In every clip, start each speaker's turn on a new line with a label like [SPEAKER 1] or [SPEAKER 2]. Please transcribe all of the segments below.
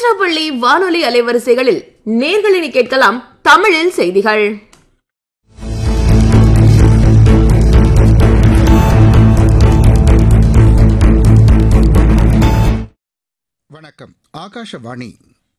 [SPEAKER 1] திருச்சிராப்பள்ளி வானொலி அலைவரிசைகளில் நேர்களினி கேட்கலாம் தமிழில் செய்திகள்.
[SPEAKER 2] வணக்கம். ஆகாஷவாணி.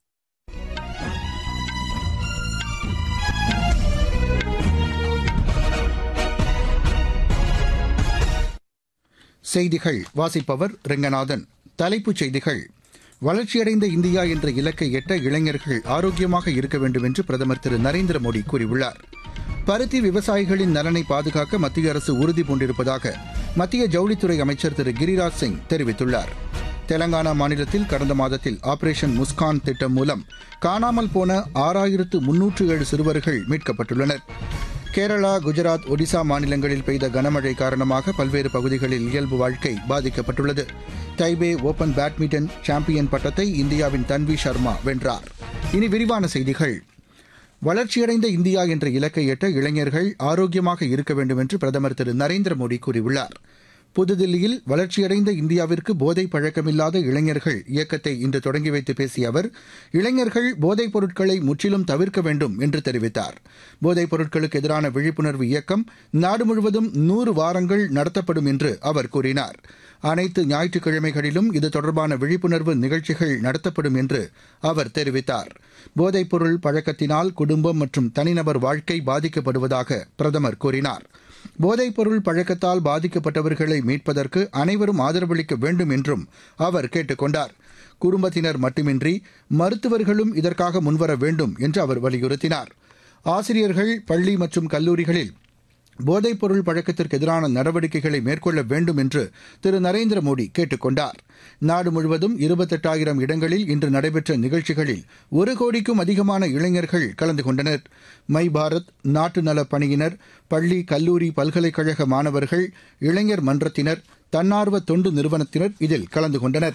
[SPEAKER 2] செய்திகள் வாசிப்பவர் ரெங்கநாதன். தலைப்புச் செய்திகள். வளர்ச்சியடைந்த இந்தியா என்ற இலக்கை எட்ட இளைஞர்கள் ஆரோக்கியமாக இருக்க வேண்டும் என்று பிரதமர் திரு நரேந்திர மோடி கூறியுள்ளார். பருத்தி விவசாயிகளின் நலனை பாதுகாக்க மத்திய அரசு உறுதி பூண்டிருப்பதாக மத்திய ஜவுளித்துறை அமைச்சர் திரு கிரிராஜ் சிங் தெரிவித்துள்ளார். தெலங்கானா மாநிலத்தில் கடந்த மாதத்தில் ஆபரேஷன் முஸ்கான் திட்டம் மூலம் காணாமல் போன 6307 சிறுவர்கள் மீட்கப்பட்டுள்ளனர். கேரளா, குஜராத், ஒடிசா மாநிலங்களில் பெய்த கனமழை காரணமாக பல்வேறு பகுதிகளில் இயல்பு வாழ்க்கை பாதிக்கப்பட்டுள்ளது. தைபே ஓபன் பேட்மிண்டன் சாம்பியன் பட்டத்தை இந்தியாவின் தன்வி சர்மா வென்றார். இனி விரிவான செய்திகள். வளர்ச்சியடைந்த இந்தியா என்ற இலக்கை எட்ட இளைஞர்கள் ஆரோக்கியமாக இருக்க வேண்டும் என்று பிரதமர் திரு நரேந்திர மோடி கூறியுள்ளார். புதுதில்லியில் வளர்ச்சியடைந்த இந்தியாவிற்கு போதை பழக்கமில்லாத இளைஞர்கள் இயக்கத்தை இன்று தொடங்கி வைத்து பேசிய அவர், இளைஞர்கள் போதைப் பொருட்களை முற்றிலும் தவிர்க்க வேண்டும் என்று தெரிவித்தார். போதைப் பொருட்களுக்கு எதிரான விழிப்புணர்வு இயக்கம் நாடு முழுவதும் 100 வாரங்கள் நடத்தப்படும் என்று அவர் கூறினார். அனைத்து ஞாயிற்றுக்கிழமைகளிலும் இது தொடர்பான விழிப்புணர்வு நிகழ்ச்சிகள் நடத்தப்படும் என்று அவர் தெரிவித்தார். போதைப்பொருள் பழக்கத்தினால் குடும்பம் மற்றும் தனிநபர் வாழ்க்கை பாதிக்கப்படுவதாக பிரதமர் கூறினார். போதைப்பொருள் பழக்கத்தால் பாதிக்கப்பட்டவர்களை மீட்பதற்கு அனைவரும் ஆதரவளிக்க வேண்டும் என்றும் அவர் கேட்டுக் கொண்டார். குடும்பத்தினர் மட்டுமின்றி மருத்துவர்களும் இதற்காக முன்வர வேண்டும் என்று அவர் வலியுறுத்தினார். ஆசிரியர்கள் பள்ளி மற்றும் கல்லூரிகளில் போதைப்பொருள் பழக்கத்திற்கு எதிரான நடவடிக்கைகளை மேற்கொள்ள வேண்டும் என்று திரு நரேந்திர மோடி கேட்டுக் கொண்டார். நாடு முழுவதும் 28,000 இடங்களில் இன்று நடைபெற்ற நிகழ்ச்சிகளில் 1 கோடிக்கும் அதிகமான இளைஞர்கள் கலந்து கொண்டனர். மை பாரத், நாட்டு நலப் பணியினர், பள்ளி, கல்லூரி, பல்கலைக்கழக மாணவர்கள், இளைஞர் மன்றத்தினர், தன்னார்வ தொண்டு நிறுவனத்தினர் இதில் கலந்து கொண்டனர்.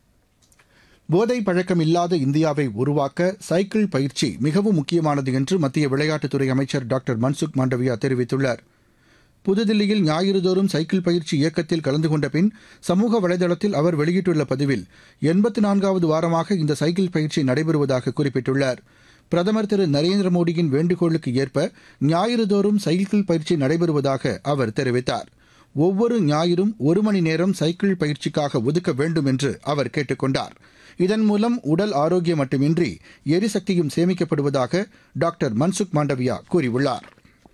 [SPEAKER 2] போதை பழக்கம் இல்லாத இந்தியாவை உருவாக்க சைக்கிள் பயிற்சி மிகவும் முக்கியமானது என்று மத்திய விளையாட்டுத்துறை அமைச்சர் டாக்டர் மன்சுக் மாண்டவியா தெரிவித்துள்ளார். புதுதில்லியில் ஞாயிறுதோறும் சைக்கிள் பயிற்சி இயக்கத்தில் கலந்து கொண்ட பின் சமூக வலைதளத்தில் அவர் வெளியிட்டுள்ள பதிவில் 84வது வாரமாக இந்த சைக்கிள் பயிற்சி நடைபெறுவதாக குறிப்பிட்டுள்ளார். பிரதமர் திரு நரேந்திர மோடியின் வேண்டுகோளுக்கு ஏற்ப ஞாயிறுதோறும் சைக்கிள் பயிற்சி நடைபெறுவதாக அவர் தெரிவித்தார். ஒவ்வொரு ஞாயிறும் 1 மணி நேரம் சைக்கிள் பயிற்சிக்காக ஒதுக்க வேண்டும் என்று அவர் கேட்டுக் கொண்டார். இதன் மூலம் உடல் ஆரோக்கியம் மட்டுமின்றி எரிசக்தியும் சேமிக்கப்படுவதாக டாக்டர் மன்சுக் மாண்டவியா கூறியுள்ளார்.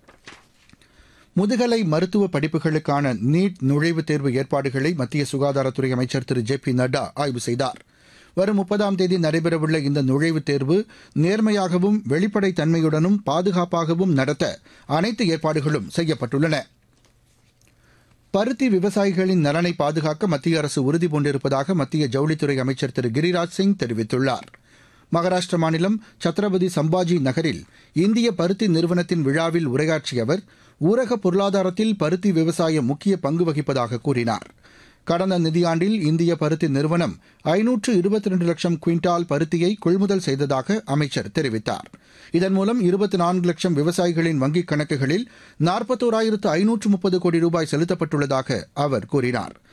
[SPEAKER 2] முதுகலை மருத்துவ படிப்புகளுக்கான நீட் நுழைவுத் தேர்வு ஏற்பாடுகளை மத்திய சுகாதாரத்துறை அமைச்சர் திரு ஜே பி நட்டா ஆய்வு செய்தார். வரும் 30ஆம் தேதி நடைபெறவுள்ள இந்த நுழைவுத் தேர்வு நேர்மையாகவும் வெளிப்படைத் தன்மையுடனும் பாதுகாப்பாகவும் நடத்த அனைத்து ஏற்பாடுகளும் செய்யப்பட்டுள்ளன. பருத்தி விவசாயிகளின் நலனை பாதுகாக்க மத்திய அரசு உறுதி பூண்டிருப்பதாக மத்திய ஜவுளித்துறை அமைச்சர் திரு கிரிராஜ் சிங் தெரிவித்துள்ளார். மகாராஷ்டிர மாநிலம் சத்ரபதி சம்பாஜி நகரில் இந்திய பருத்தி நிறுவனத்தின் விழாவில் உரையாற்றிய அவர், ஊரக பொருளாதாரத்தில் பருத்தி விவசாயம் முக்கிய பங்கு வகிப்பதாக கூறினார். கடந்த நிதியாண்டில் இந்திய பருத்தி நிறுவனம் 522 லட்சம் குவிண்டால் பருத்தியை கொள்முதல் செய்ததாக அமைச்சர் தெரிவித்தார். இதன் மூலம் 24 லட்சம் விவசாயிகளின் வங்கிக் கணக்குகளில் 41,530 கோடி ரூபாய் செலுத்தப்பட்டுள்ளதாக அவர் கூறினார்.